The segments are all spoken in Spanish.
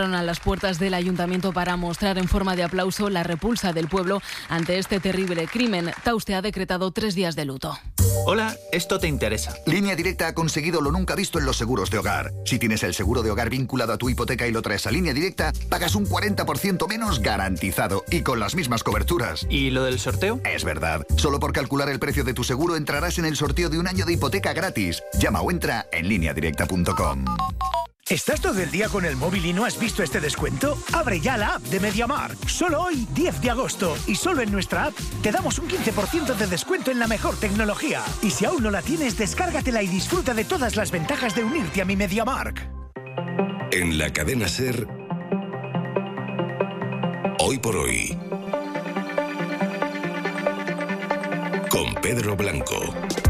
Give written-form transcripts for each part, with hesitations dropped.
concentraron a las puertas del ayuntamiento para mostrar en forma de aplauso la repulsa del pueblo ante este terrible crimen. Tauste ha decretado 3 días de luto. Hola, esto te interesa. Línea Directa ha conseguido lo nunca visto en los seguros de hogar. Si tienes el seguro de hogar vinculado a tu hipoteca y lo traes a Línea Directa, pagas un 40% menos garantizado y con las mismas coberturas. ¿Y lo del sorteo? Es verdad. Solo por calcular el precio de tu seguro entrarás en el sorteo de un año de hipoteca gratis. Llama o entra en lineadirecta.com. ¿Estás todo el día con el móvil y no has visto este descuento? Abre ya la app de MediaMarkt. Solo hoy, 10 de agosto, y solo en nuestra app, te damos un 15% de descuento en la mejor tecnología. Y si aún no la tienes, descárgatela y disfruta de todas las ventajas de unirte a mi MediaMarkt. En la cadena SER, Hoy por Hoy, con Pedro Blanco.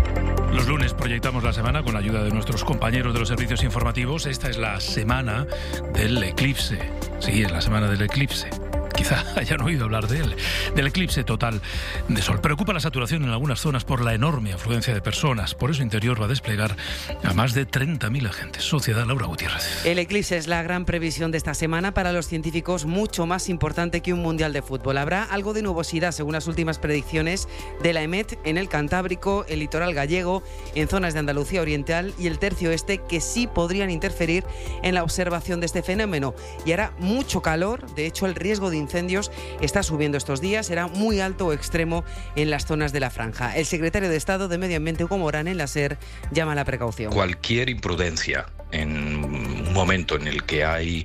Los lunes proyectamos la semana con la ayuda de nuestros compañeros de los servicios informativos. Esta es la semana del eclipse. Sí, es la semana del eclipse. Quizá hayan oído hablar de él, del eclipse total de sol. Preocupa la saturación en algunas zonas por la enorme afluencia de personas. Por eso Interior va a desplegar a más de 30.000 agentes. Sociedad, Laura Gutiérrez. El eclipse es la gran previsión de esta semana para los científicos, mucho más importante que un mundial de fútbol. Habrá algo de nubosidad según las últimas predicciones de la EMET en el Cantábrico, el litoral gallego, en zonas de Andalucía Oriental y el tercio este, que sí podrían interferir en la observación de este fenómeno. Y hará mucho calor. De hecho, el riesgo de incendios está subiendo estos días, será muy alto o extremo en las zonas de la franja. El secretario de Estado de Medio Ambiente, Hugo Morán, en la SER, llama a la precaución. Cualquier imprudencia en un momento en el que hay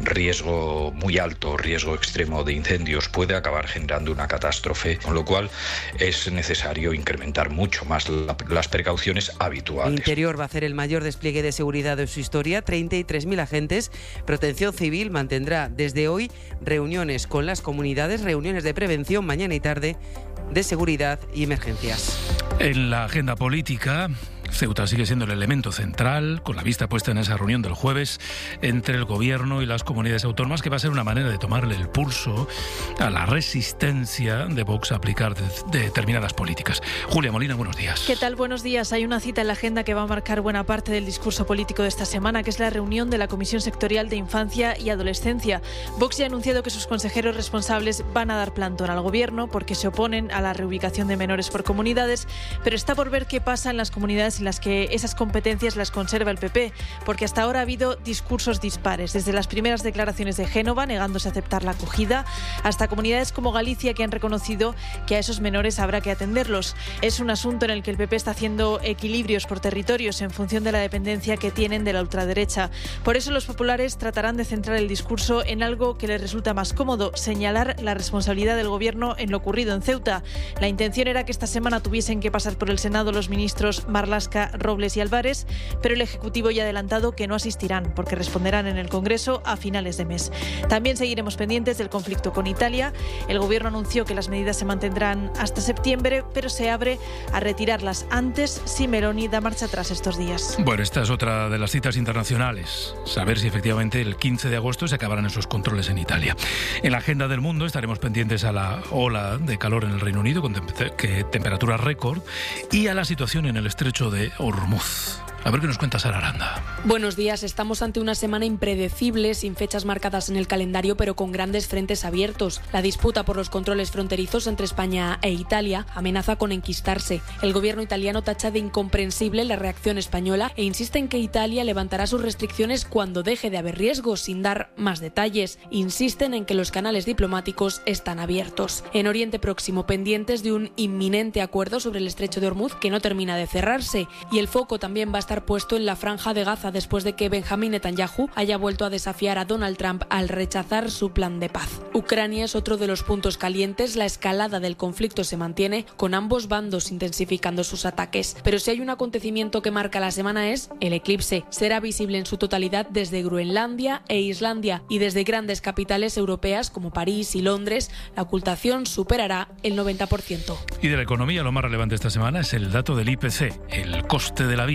riesgo muy alto, riesgo extremo de incendios, puede acabar generando una catástrofe, con lo cual es necesario incrementar mucho más las precauciones habituales. Interior va a hacer el mayor despliegue de seguridad de su historia, 33.000 agentes. Protección Civil mantendrá desde hoy reuniones con las comunidades, reuniones de prevención mañana y tarde, de seguridad y emergencias. En la agenda política, Ceuta sigue siendo el elemento central, con la vista puesta en esa reunión del jueves entre el Gobierno y las comunidades autónomas, que va a ser una manera de tomarle el pulso a la resistencia de Vox a aplicar determinadas políticas. Julia Molina, buenos días. ¿Qué tal? Buenos días. Hay una cita en la agenda que va a marcar buena parte del discurso político de esta semana, que es la reunión de la Comisión Sectorial de Infancia y Adolescencia. Vox ya ha anunciado que sus consejeros responsables van a dar plantón al Gobierno porque se oponen a la reubicación de menores por comunidades, pero está por ver qué pasa en las comunidades en las que esas competencias las conserva el PP, porque hasta ahora ha habido discursos dispares, desde las primeras declaraciones de Génova negándose a aceptar la acogida, hasta comunidades como Galicia que han reconocido que a esos menores habrá que atenderlos. Es un asunto en el que el PP está haciendo equilibrios por territorios en función de la dependencia que tienen de la ultraderecha. Por eso los populares tratarán de centrar el discurso en algo que les resulta más cómodo, señalar la responsabilidad del Gobierno en lo ocurrido en Ceuta. La intención era que esta semana tuviesen que pasar por el Senado los ministros Marlaska, Robles y Álvarez, pero el Ejecutivo ya ha adelantado que no asistirán porque responderán en el Congreso a finales de mes. También seguiremos pendientes del conflicto con Italia. El Gobierno anunció que las medidas se mantendrán hasta septiembre, pero se abre a retirarlas antes si Meloni da marcha atrás estos días. Bueno, esta es otra de las citas internacionales. Saber si efectivamente el 15 de agosto se acabarán esos controles en Italia. En la agenda del mundo estaremos pendientes a la ola de calor en el Reino Unido con temperaturas récord y a la situación en el estrecho de Hormuz. A ver qué nos cuenta Sara Aranda. Buenos días. Estamos ante una semana impredecible, sin fechas marcadas en el calendario, pero con grandes frentes abiertos. La disputa por los controles fronterizos entre España e Italia amenaza con enquistarse. El gobierno italiano tacha de incomprensible la reacción española e insiste en que Italia levantará sus restricciones cuando deje de haber riesgos, sin dar más detalles. Insisten en que los canales diplomáticos están abiertos. En Oriente Próximo, pendientes de un inminente acuerdo sobre el estrecho de Hormuz que no termina de cerrarse. Y el foco también va a estar puesto en la franja de Gaza después de que Benjamín Netanyahu haya vuelto a desafiar a Donald Trump al rechazar su plan de paz. Ucrania es otro de los puntos calientes. La escalada del conflicto se mantiene, con ambos bandos intensificando sus ataques. Pero si hay un acontecimiento que marca la semana es el eclipse. Será visible en su totalidad desde Groenlandia e Islandia, y desde grandes capitales europeas como París y Londres la ocultación superará el 90%. Y de la economía lo más relevante esta semana es el dato del IPC, el coste de la vida.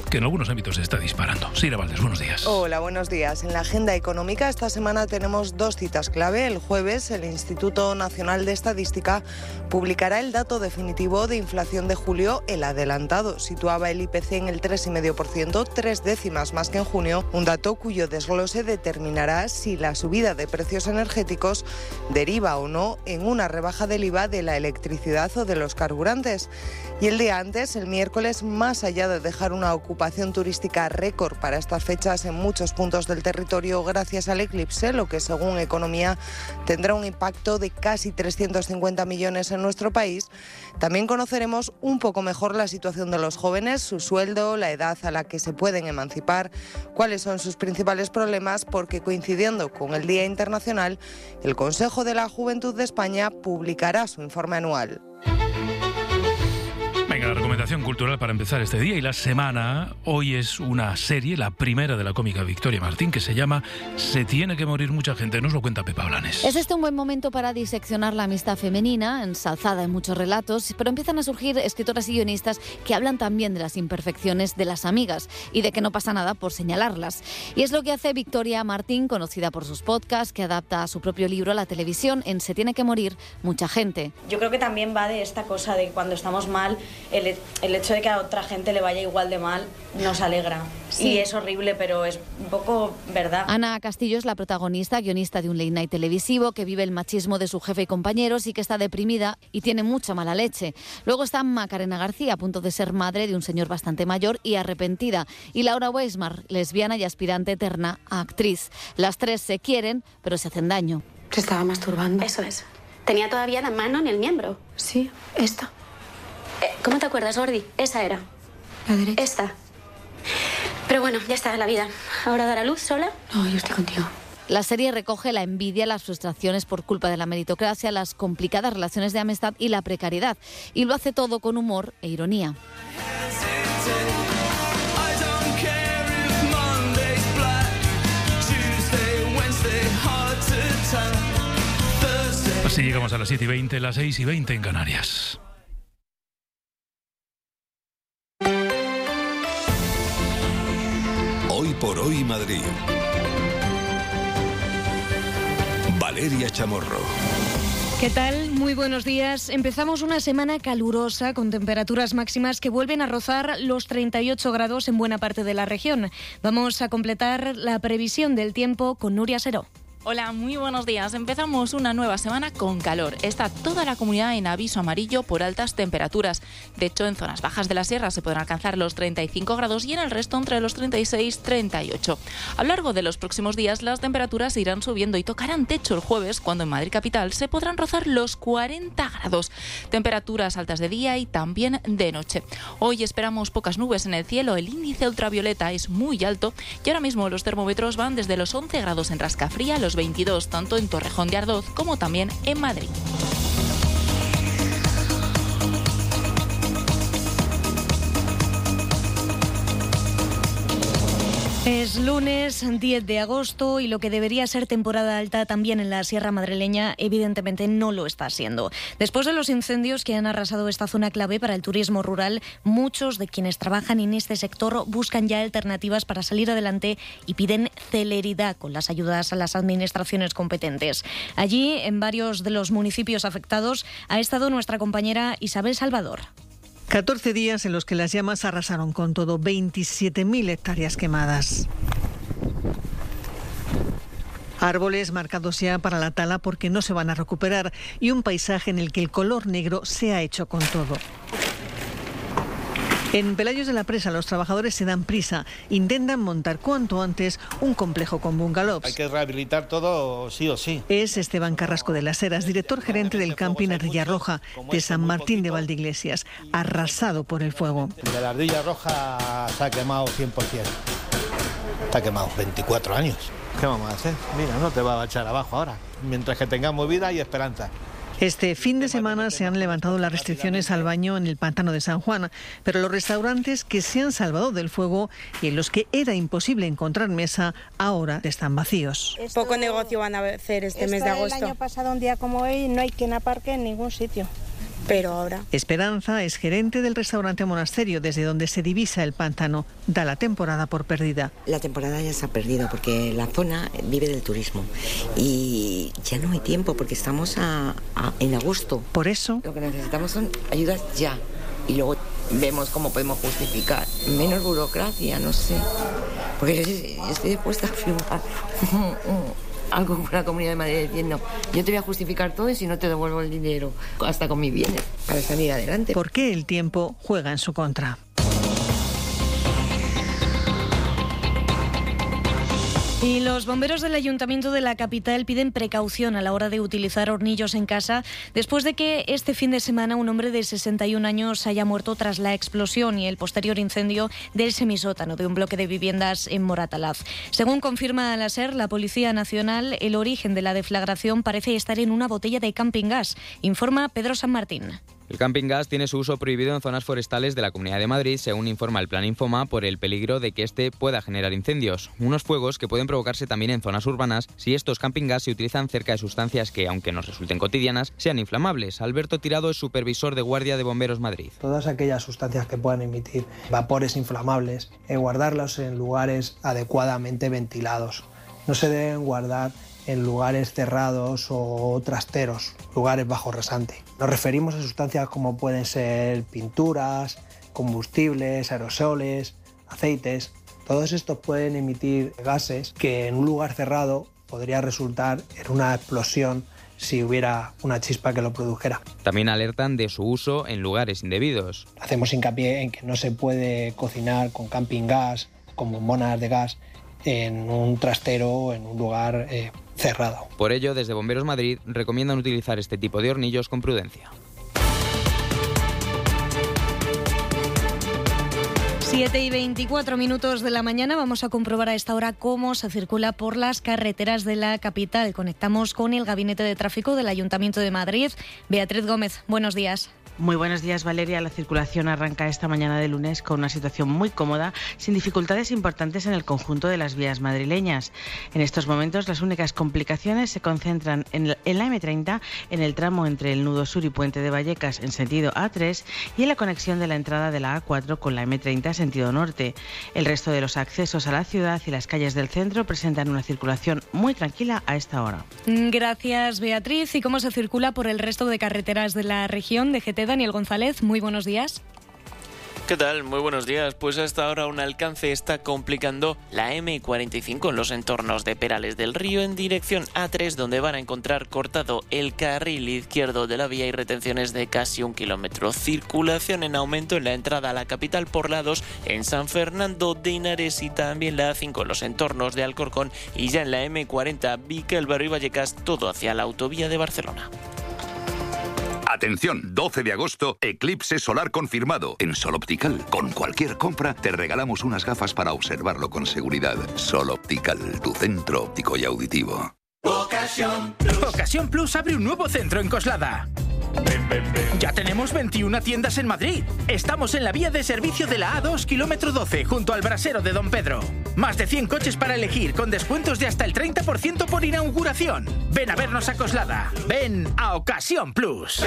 que en algunos ámbitos se está disparando. Sira Valdés, buenos días. Hola, buenos días. En la agenda económica esta semana tenemos dos citas clave. El jueves, el Instituto Nacional de Estadística publicará el dato definitivo de inflación de julio, el adelantado. Situaba el IPC en el 3,5%, 3 décimas más que en junio, un dato cuyo desglose determinará si la subida de precios energéticos deriva o no en una rebaja del IVA de la electricidad o de los carburantes. Y el día antes, el miércoles, más allá de dejar una ocupación turística récord para estas fechas en muchos puntos del territorio gracias al eclipse, lo que según Economía tendrá un impacto de casi 350 millones en nuestro país, también conoceremos un poco mejor la situación de los jóvenes, su sueldo, la edad a la que se pueden emancipar, cuáles son sus principales problemas, porque coincidiendo con el Día Internacional, el Consejo de la Juventud de España publicará su informe anual. Venga, la recomendación cultural para empezar este día y la semana. Hoy es una serie, la primera de la cómica Victoria Martín, que se llama Se tiene que morir mucha gente. Nos lo cuenta Pepa Blanes. Es este un buen momento para diseccionar la amistad femenina, ensalzada en muchos relatos, pero empiezan a surgir escritoras y guionistas que hablan también de las imperfecciones de las amigas y de que no pasa nada por señalarlas. Y es lo que hace Victoria Martín, conocida por sus podcasts, que adapta su propio libro a la televisión en Se tiene que morir mucha gente. Yo creo que también va de esta cosa de cuando estamos mal, el hecho de que a otra gente le vaya igual de mal nos alegra. Sí. Y es horrible, pero es un poco verdad. Ana Castillo es la protagonista, guionista de un late night televisivo que vive el machismo de su jefe y compañeros y que está deprimida y tiene mucha mala leche. Luego está Macarena García, a punto de ser madre de un señor bastante mayor y arrepentida. Y Laura Weismar, lesbiana y aspirante eterna a actriz. Las tres se quieren, pero se hacen daño. Se estaba masturbando. Eso es. Tenía todavía la mano en el miembro. Sí, esta. ¿Cómo te acuerdas, Gordi? Esa era. La derecha. Esta. Pero bueno, ya está, la vida. ¿Ahora dar a luz sola? No, yo estoy contigo. La serie recoge la envidia, las frustraciones por culpa de la meritocracia, las complicadas relaciones de amistad y la precariedad. Y lo hace todo con humor e ironía. Así llegamos a las 7:20, las 6:20 en Canarias. Hoy por hoy Madrid. Valeria Chamorro. ¿Qué tal? Muy buenos días. Empezamos una semana calurosa con temperaturas máximas que vuelven a rozar los 38 grados en buena parte de la región. Vamos a completar la previsión del tiempo con Nuria Seró. Hola, muy buenos días. Empezamos una nueva semana con calor. Está toda la comunidad en aviso amarillo por altas temperaturas. De hecho, en zonas bajas de la sierra se podrán alcanzar los 35 grados y en el resto entre los 36 y 38. A lo largo de los próximos días las temperaturas irán subiendo y tocarán techo el jueves, cuando en Madrid capital se podrán rozar los 40 grados. Temperaturas altas de día y también de noche. Hoy esperamos pocas nubes en el cielo, el índice ultravioleta es muy alto y ahora mismo los termómetros van desde los 11 grados en Rascafría, los 22 tanto en Torrejón de Ardoz como también en Madrid. Es lunes 10 de agosto y lo que debería ser temporada alta también en la Sierra Madrileña evidentemente no lo está siendo. Después de los incendios que han arrasado esta zona clave para el turismo rural, muchos de quienes trabajan en este sector buscan ya alternativas para salir adelante y piden celeridad con las ayudas a las administraciones competentes. Allí, en varios de los municipios afectados, ha estado nuestra compañera Isabel Salvador. 14 días en los que las llamas arrasaron con todo, 27.000 hectáreas quemadas. Árboles marcados ya para la tala porque no se van a recuperar y un paisaje en el que el color negro se ha hecho con todo. En Pelayos de la Presa los trabajadores se dan prisa, intentan montar cuanto antes un complejo con bungalows. Hay que rehabilitar todo sí o sí. Es Esteban Carrasco de las Heras, director gerente del camping Ardilla Roja de San Martín de Valdeiglesias, arrasado por el fuego. De la Ardilla Roja se ha quemado 100%. Está quemado 24 años. ¿Qué vamos a hacer? Mira, no te va a echar abajo ahora, mientras que tengamos vida y esperanza. Este fin de semana se han levantado las restricciones al baño en el pantano de San Juan, pero los restaurantes que se han salvado del fuego y en los que era imposible encontrar mesa, ahora están vacíos. Poco negocio van a hacer este mes de agosto. El año pasado, un día como hoy, no hay quien aparque en ningún sitio. pero ahora... Esperanza es gerente del restaurante Monasterio, desde donde se divisa el pantano. Da la temporada por perdida. La temporada ya se ha perdido porque la zona vive del turismo y ya no hay tiempo porque estamos en agosto. Por eso... Lo que necesitamos son ayudas ya y luego vemos cómo podemos justificar. Menos burocracia, no sé. Porque estoy dispuesta a firmar algo con la Comunidad de Madrid diciendo: yo te voy a justificar todo y si no te devuelvo el dinero, hasta con mis bienes, para salir adelante. ¿Por qué el tiempo juega en su contra? Y los bomberos del Ayuntamiento de la capital piden precaución a la hora de utilizar hornillos en casa después de que este fin de semana un hombre de 61 años haya muerto tras la explosión y el posterior incendio del semisótano de un bloque de viviendas en Moratalaz. Según confirma la SER, la Policía Nacional, el origen de la deflagración parece estar en una botella de camping gas, informa Pedro San Martín. El camping gas tiene su uso prohibido en zonas forestales de la Comunidad de Madrid, según informa el Plan Infoma, por el peligro de que este pueda generar incendios. Unos fuegos que pueden provocarse también en zonas urbanas si estos camping gas se utilizan cerca de sustancias que, aunque nos resulten cotidianas, sean inflamables. Alberto Tirado es supervisor de Guardia de Bomberos Madrid. Todas aquellas sustancias que puedan emitir vapores inflamables, guardarlos en lugares adecuadamente ventilados. No se deben guardar en lugares cerrados o trasteros, lugares bajo rasante. Nos referimos a sustancias como pueden ser pinturas, combustibles, aerosoles, aceites. Todos estos pueden emitir gases que en un lugar cerrado podría resultar en una explosión si hubiera una chispa que lo produjera. También alertan de su uso en lugares indebidos. Hacemos hincapié en que no se puede cocinar con camping gas, con bombonas de gas, en un trastero o en un lugar cerrado. Por ello, desde Bomberos Madrid recomiendan utilizar este tipo de hornillos con prudencia. 7:24 de la mañana. Vamos a comprobar a esta hora cómo se circula por las carreteras de la capital. Conectamos con el Gabinete de Tráfico del Ayuntamiento de Madrid. Beatriz Gómez, buenos días. Muy buenos días, Valeria. La circulación arranca esta mañana de lunes con una situación muy cómoda, sin dificultades importantes en el conjunto de las vías madrileñas. En estos momentos, las únicas complicaciones se concentran en la M30, en el tramo entre el nudo sur y Puente de Vallecas en sentido A3 y en la conexión de la entrada de la A4 con la M30 sentido norte. El resto de los accesos a la ciudad y las calles del centro presentan una circulación muy tranquila a esta hora. Gracias, Beatriz. ¿Y cómo se circula por el resto de carreteras de la región? DGT, Daniel González, muy buenos días. ¿Qué tal? Muy buenos días. Pues hasta ahora un alcance está complicando la M45 en los entornos de Perales del Río en dirección A3, donde van a encontrar cortado el carril izquierdo de la vía y retenciones de casi 1 kilómetro. Circulación en aumento en la entrada a la capital por la 2 en San Fernando de Henares y también la A5 en los entornos de Alcorcón y ya en la M40 Vicálvaro y Vallecas, todo hacia la autovía de Barcelona. Atención, 12 de agosto, eclipse solar confirmado. En Sol Optical, con cualquier compra, te regalamos unas gafas para observarlo con seguridad. Sol Optical, tu centro óptico y auditivo. Ocasión Plus. Ocasión Plus abre un nuevo centro en Coslada. Ya tenemos 21 tiendas en Madrid. Estamos en la vía de servicio de la A2, kilómetro 12, junto al brasero de Don Pedro. Más de 100 coches para elegir, con descuentos de hasta el 30% por inauguración. Ven a vernos a Coslada. Ven a Ocasión Plus.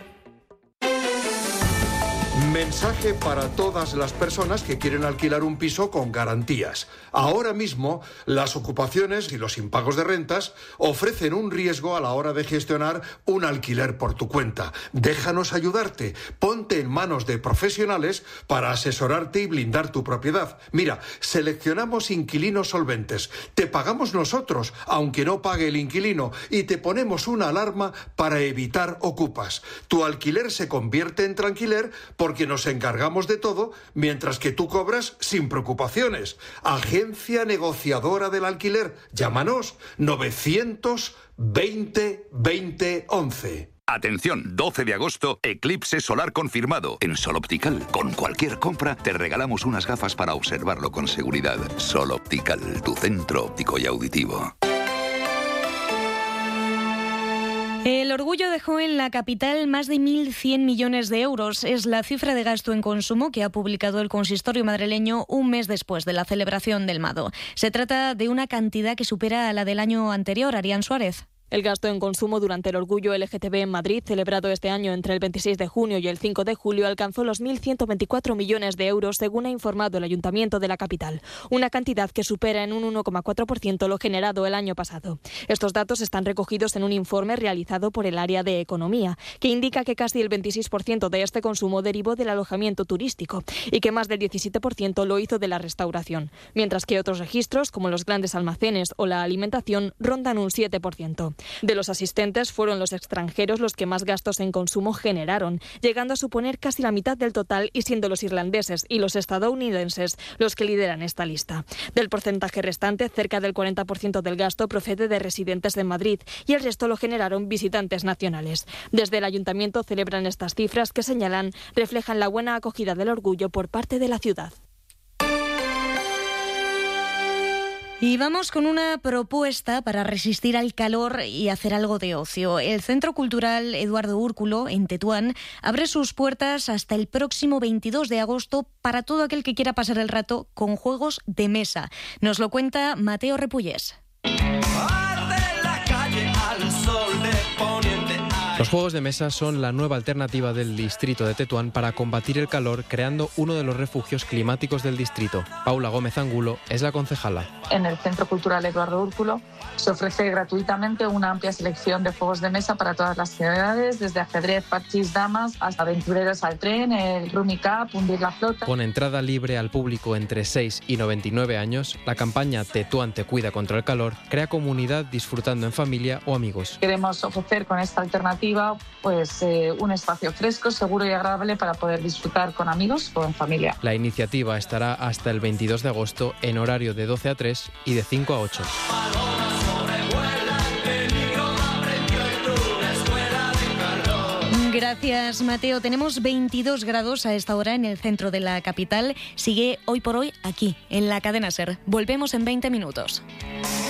Mensaje para todas las personas que quieren alquilar un piso con garantías. Ahora mismo, las ocupaciones y los impagos de rentas ofrecen un riesgo a la hora de gestionar un alquiler por tu cuenta. Déjanos ayudarte. Ponte en manos de profesionales para asesorarte y blindar tu propiedad. Mira, seleccionamos inquilinos solventes. Te pagamos nosotros, aunque no pague el inquilino, y te ponemos una alarma para evitar ocupas. Tu alquiler se convierte en tranquiler porque nos encargamos de todo, mientras que tú cobras sin preocupaciones. Agencia negociadora del alquiler. Llámanos 920 20 11. Atención, 12 de agosto, eclipse solar confirmado. En Sol Optical, con cualquier compra, te regalamos unas gafas para observarlo con seguridad. Sol Optical, tu centro óptico y auditivo. El Orgullo dejó en la capital más de 1.100 millones de euros. Es la cifra de gasto en consumo que ha publicado el consistorio madrileño un mes después de la celebración del Mado. Se trata de una cantidad que supera a la del año anterior. Arián Suárez. El gasto en consumo durante el Orgullo LGTB en Madrid, celebrado este año entre el 26 de junio y el 5 de julio, alcanzó los 1.124 millones de euros, según ha informado el Ayuntamiento de la capital, una cantidad que supera en un 1,4% lo generado el año pasado. Estos datos están recogidos en un informe realizado por el área de Economía, que indica que casi el 26% de este consumo derivó del alojamiento turístico y que más del 17% lo hizo de la restauración, mientras que otros registros, como los grandes almacenes o la alimentación, rondan un 7%. De los asistentes fueron los extranjeros los que más gastos en consumo generaron, llegando a suponer casi la mitad del total y siendo los irlandeses y los estadounidenses los que lideran esta lista. Del porcentaje restante, cerca del 40% del gasto procede de residentes de Madrid y el resto lo generaron visitantes nacionales. Desde el Ayuntamiento celebran estas cifras que señalan reflejan la buena acogida del Orgullo por parte de la ciudad. Y vamos con una propuesta para resistir al calor y hacer algo de ocio. El Centro Cultural Eduardo Úrculo, en Tetuán, abre sus puertas hasta el próximo 22 de agosto para todo aquel que quiera pasar el rato con juegos de mesa. Nos lo cuenta Mateo Repullés. Los juegos de mesa son la nueva alternativa del distrito de Tetuán para combatir el calor, creando uno de los refugios climáticos del distrito. Paula Gómez Angulo es la concejala. En el Centro Cultural Eduardo Úrculo se ofrece gratuitamente una amplia selección de juegos de mesa para todas las edades, desde ajedrez, parchís, damas, hasta aventureros al tren, el Rummy Cup, hundir la flota. Con entrada libre al público entre 6 y 99 años, la campaña Tetuán te cuida contra el calor crea comunidad disfrutando en familia o amigos. Queremos ofrecer con esta alternativa un espacio fresco, seguro y agradable para poder disfrutar con amigos o en familia. La iniciativa estará hasta el 22 de agosto en horario de 12 a 3 y de 5 a 8. Gracias, Mateo. Tenemos 22 grados a esta hora en el centro de la capital. Sigue Hoy por Hoy aquí, en la cadena SER. Volvemos en 20 minutos.